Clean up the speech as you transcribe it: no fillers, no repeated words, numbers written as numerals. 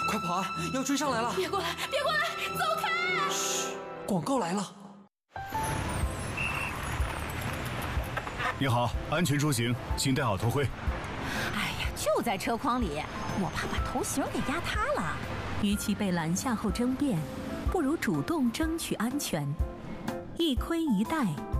快跑啊！要追上来了！ 别过来，别过来，走开！ 嘘，广告来了。 你好，安全出行，请戴好头盔。 哎呀，就在车筐里，我怕把头型给压塌了。 与其被拦下后争辩，不如主动争取安全。一盔一带。